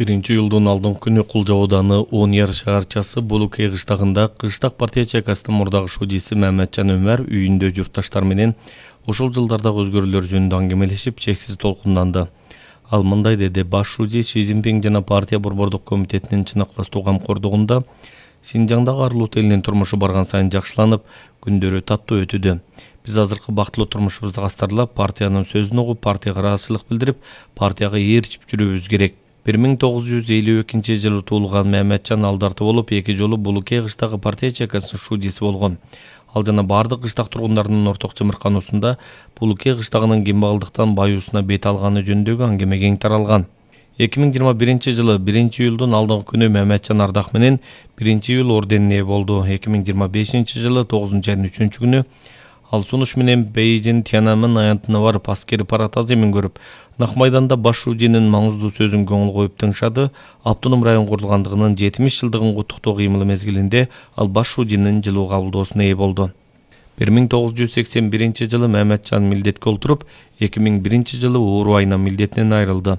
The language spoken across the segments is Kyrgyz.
1-июлдун алдыңкы күнү Кулжа ауданы Ооньяр шаарчасы Булукей кыштагында кыштак партия чайкасынын мурдагы шудиси Маматжан Өмөр үйүндө журтташтар менен ошол жылдардагы өзгөрүүлөр жөнүндө аңгемелешип, чексиз толкунданды. Ал мындай деди: баш шуди Си Цзиньпин жана партия борбордук комитетинин чыныктуу камкордугунда Синжаңдагы арылуу элинин турмушу барган сайын жакшыланып, күндөрү таттуу өтүүдө. Биз азыркы бактылуу турмушубузду астарлап, партиянын сөзүн угуп, партияга ыраазычылык билдирип, партияга ээрчип жүрүүбүз керек. 1952 жылы туулган Маматжан алдарты болуп, 2 жолу Булукей кыштагы партия чайкасынын шудиси болгон. Ал жана бардык кыштак тургундарынын орток чымыркануусунда Булукей кыштагынын кембагалдыктан баюусуна бет алганы жөнүндөгү аңгеме кең таралган. 2021 жылы 1-июлдун алдыңкы күнү Маматжан ардак менен 1-июл орденине ээ болду. 2025 жылы 9 айдын 3-күнү ал сунуш менен Бейжин Тяньаньмэнь аянтына барып, аскери парад аземин көрүп, Нак майданда баш шудинин маңыздуу сөзүн көңүл коюп тыңшады. Автоном район курулгандыгынын 70 жылдыгын куттуктоо кыймылы мезгилинде ал баш шудинин жылуу кабылдоосуна ээ болду. 1981 жылы Маматжан милдетке олтуруп, 2001 жылы оору айынан милдетинен айрылды.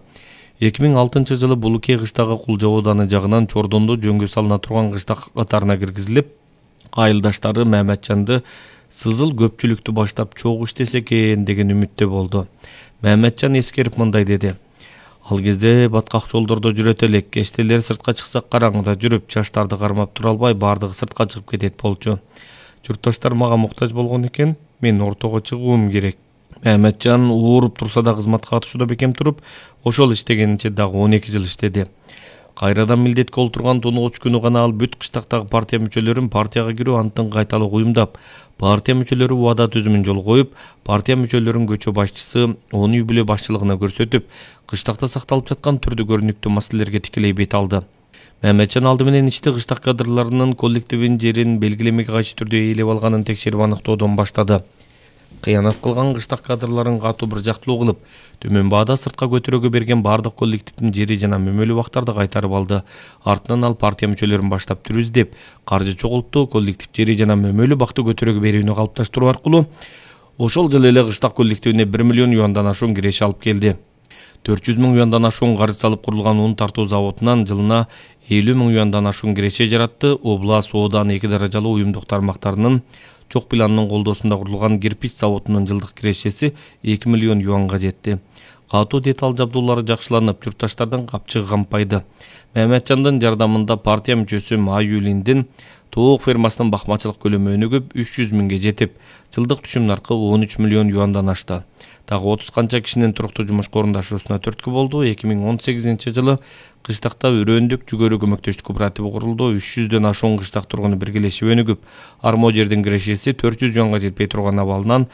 2006 жылы Булукей кыштагы Кулжа ауданы жагынан Чордондо жөнгө салына турган кыштак катарына киргизилип, айылдаштары Маматжанды сызыл көпчүлүктү баштап чогуу иштесе экен деген үмүттө болду. Маматжан эскерип мындай деди: ал кезде баткак жолдордо жүрөт элек, кечтелер сыртка чыксак караңгыда жүрүп, жаштарды кармап тура албай бардыгы сыртка чыгып кетет болчу. Журтташтар мага муктаж болгон экен, мен ортого чыгуум керек. Маматжан ооруп турса да кызматка катышууда бекем туруп, ошол иштегенинче дагы 12 жыл иштеди. Кайрадан милдетке олтурган 9 күнү гана ал бүт кыштактагы партия мүчөлөрүн партияга кирүү антын кайталуу уюмдап, партия мүчөлөрү убада түзүмүн жол коюп, партия мүчөлөрүн көчө башчысы оны үй бүлө башчылыгына көрсөтүп, кыштакта сакталып жаткан түрдүү көрүнүктүү маселелерге тикелей бет алды. Маматжан алды менен ишти кыштак кадрларынын коллективин жерин белгилемеге кайшы түрдө ээлеп алганын текшерип аныктоодон баштады. Кыянат кылган кыштак кадрларын катуу бир жактылуу кылып, төмөн баада сыртка көтөрөгө берген бардык коллективдин жери жана мөмөлүү бактарды кайтарып алды. Артынан ал партия мүчөлөрүн баштап түрүздеп, каржы чогултту, коллектив жери жана мөмөлүү бакты көтөрөгө берүүнү калыпташтыруу аркылуу ошол жылы эле кыштак коллективине 1 миллион юандан ашуун киреше алып келди. 400 000 юандан ашуун каржы салып курулган ун тартуу заводунан жылына 50 000 юандан ашуун киреше жаратты. Облас Оодан 2 даражалуу уюмдук тармактарынын чок планынын колдоосунда курулган кирпич заводунун жылдык кирешеси 2 миллион юанга жетти. Катуу деталь жабдуулары жакшыланып, журтташтардын капчыгы кампайды. Маматжандын жардамында партия мүчөсү Майюлиндин тоок фермасынын бакмачылык көлөмү өнүгүп 300 000 жетип, жылдык түшүм наркы 13 миллион юандан ашты. Дагы 30 канча кишинин туруктуу жумушка орундашуусуна түрткү болду. 2018 жылы кыштакта Өрөөндүк жүгөрү көмөктөштүк кооперативи курулду. 300дөн ашуун кыштак тургуну биргелешип өнүгүп, армо жердин кирешеси 400 юанга жетпей турган абалынан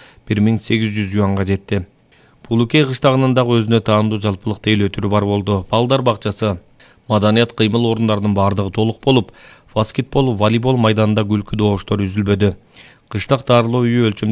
1800 юанга жетти. Булукей кыштагынын дагы өзүнө таандуу жалпылык тейлөө түрү бар болду. Балдар бакчасы, маданият кыймыл орундарынын бардыгы толук болуп, баскетбол, волейбол майданында күлкү добуштор үзүлбөдү. Кыштак дарылоо үйү өлчөмдүү